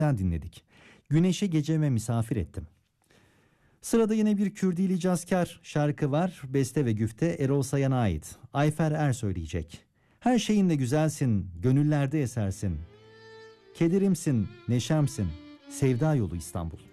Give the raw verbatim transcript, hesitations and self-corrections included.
dinledik. Güneşi geceme misafir ettim. Sırada yine bir Kürdili cazkar şarkı var. Beste ve güfte Erol Sayan'a ait. Ayfer Er söyleyecek. Her şeyinle güzelsin, gönüllerde esersin. Kederimsin, neşemsin, sevda yolu İstanbul.